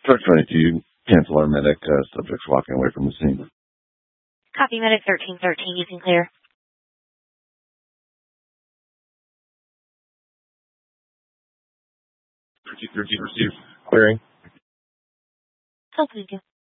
Truck 22, cancel our medic. Subject's walking away from the scene. Copy, medic 1313, you can clear. 1313 received. Clearing. Hopefully do.